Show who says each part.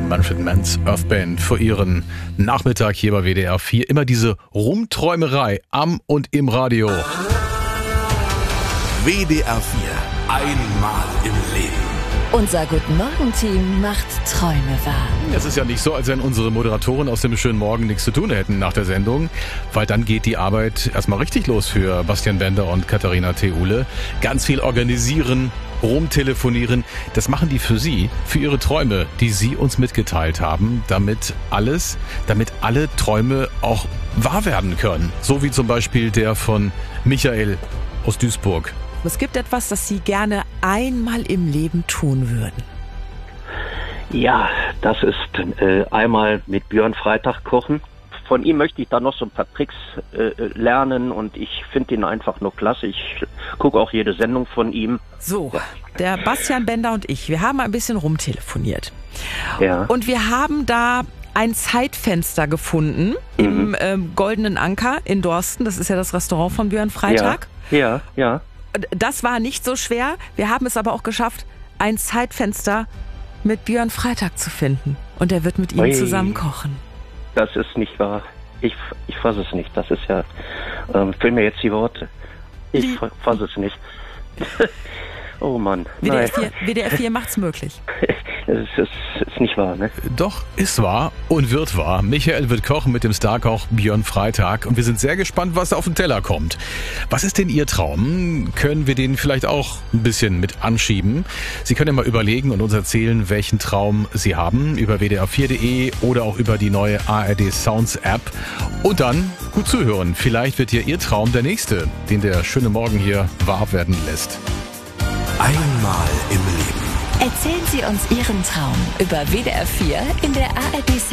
Speaker 1: Manfred Mann's Earth Band für ihren Nachmittag hier bei WDR 4. Immer diese Rumträumerei am und im Radio.
Speaker 2: WDR 4. Einmal im Leben.
Speaker 3: Unser Guten-Morgen-Team macht Träume wahr.
Speaker 1: Es ist ja nicht so, als wenn unsere Moderatoren aus dem schönen Morgen nichts zu tun hätten nach der Sendung, weil dann geht die Arbeit erstmal richtig los für Bastian Bender und Katharina Theule. Ganz viel organisieren, rumtelefonieren, das machen die für Sie, für Ihre Träume, die Sie uns mitgeteilt haben, damit alle Träume auch wahr werden können. So wie zum Beispiel der von Michael aus Duisburg.
Speaker 4: Es gibt etwas, das Sie gerne einmal im Leben tun würden.
Speaker 5: Ja, das ist einmal mit Björn Freitag kochen. Von ihm möchte ich da noch so ein paar Tricks lernen und ich finde ihn einfach nur klasse. Ich gucke auch jede Sendung von ihm.
Speaker 4: So, der Bastian Bender und ich, wir haben ein bisschen rumtelefoniert.
Speaker 5: Ja.
Speaker 4: Und wir haben da ein Zeitfenster gefunden im Goldenen Anker in Dorsten. Das ist ja das Restaurant von Björn Freitag.
Speaker 5: Ja.
Speaker 4: Das war nicht so schwer. Wir haben es aber auch geschafft, ein Zeitfenster mit Björn Freitag zu finden. Und er wird mit ihm zusammen kochen.
Speaker 5: Das ist nicht wahr. Ich fasse es nicht. Das ist ja, fehlen mir jetzt die Worte. Ich fasse es nicht. Oh Mann.
Speaker 4: WDR 4 macht's möglich.
Speaker 5: Es ist nicht wahr, ne?
Speaker 1: Doch, ist wahr und wird wahr. Michael wird kochen mit dem Starkoch Björn Freitag und wir sind sehr gespannt, was auf den Teller kommt. Was ist denn Ihr Traum? Können wir den vielleicht auch ein bisschen mit anschieben? Sie können ja mal überlegen und uns erzählen, welchen Traum Sie haben über wdr4.de oder auch über die neue ARD Sounds App. Und dann gut zuhören. Vielleicht wird ja Ihr Traum der nächste, den der schöne Morgen hier wahr werden lässt.
Speaker 2: Einmal im Leben.
Speaker 3: Erzählen Sie uns Ihren Traum über WDR 4 in der ARD